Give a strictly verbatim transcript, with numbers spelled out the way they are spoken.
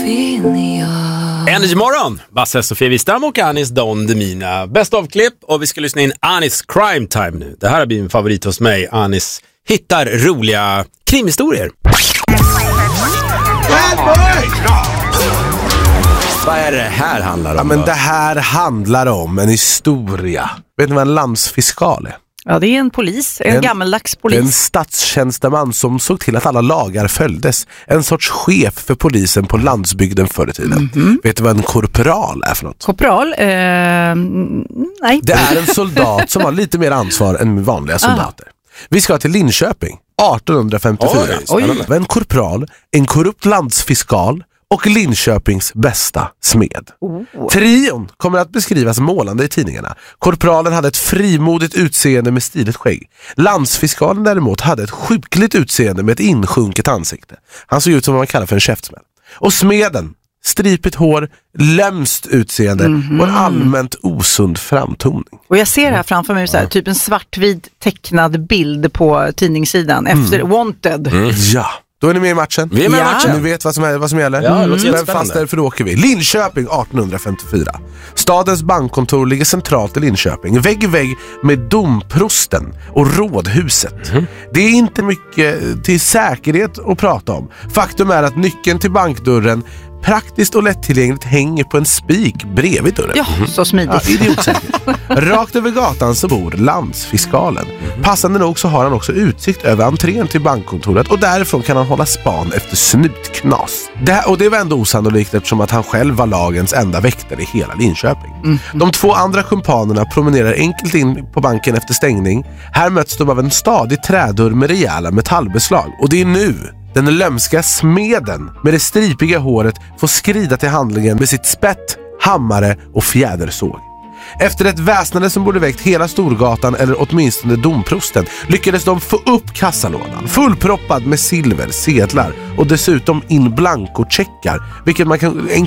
Energy morgon, Basse, Sofia Wistam och Anis Don Demina. Best of klipp, och vi ska lyssna in Anis Crime Time nu. Det här har blivit en favorit hos mig. Anis hittar roliga krimhistorier. Vad är det här handlar om? Ja, men då? det här handlar om en historia. Vet ni vad en landsfiskal är? Ja, det är en polis, en, en gammeldags polis. En statstjänsteman som såg till att alla lagar följdes. En sorts chef för polisen på landsbygden förr i tiden. Mm-hmm. Vet du vad en korporal är för något? Korporal? Eh, nej. Det är en soldat som har lite mer ansvar än vanliga soldater. Ah. Vi ska till Linköping, arton femtiofyra. Oj, oj. En korporal, en korrupt landsfiskal och Linköpings bästa smed. Oh. Trion kommer att beskrivas målande i tidningarna. Korporalen hade ett frimodigt utseende med stiligt skägg. Landsfiskalen däremot hade ett sjukligt utseende med ett insjunket ansikte. Han såg ut som vad man kallar för en käftsmäll. Och smeden, stripigt hår, lämst utseende mm-hmm. och en allmänt osund framtoning. Och jag ser här framför mig så här, typ en svartvit tecknad bild på tidningssidan efter mm. Wanted. Mm. Ja. Då är ni med i matchen. Vi är med i ja. matchen. Ni vet vad som, är, vad som gäller. Ja, mm. Men fast därför åker vi. Linköping arton femtiofyra. Stadens bankkontor ligger centralt i Linköping. Vägg i vägg med domprosten och rådhuset. Mm. Det är inte mycket till säkerhet att prata om. Faktum är att nyckeln till bankdörren praktiskt och lättillgängligt hänger på en spik bredvid dörren. Ja, så smidigt. Ja, idiotsäkert. Rakt över gatan så bor landsfiskalen. Mm. Passande nog så har han också utsikt över entrén till bankkontoret och därifrån kan han hålla span efter snutknas. Det, och det var ändå osannolikt eftersom att han själv var lagens enda väktare i hela Linköping. Mm. De två andra kumpanerna promenerar enkelt in på banken efter stängning. Här möts de av en stadig trädörr med rejäla metallbeslag. Och det är nu den lömska smeden med det stripiga håret får skrida till handlingen med sitt spett, hammare och fjädersåg. Efter ett väsnande som borde väckt hela Storgatan eller åtminstone domprosten lyckades de få upp kassalådan fullproppad med silver, sedlar och dessutom in blankocheckar, vilket man kan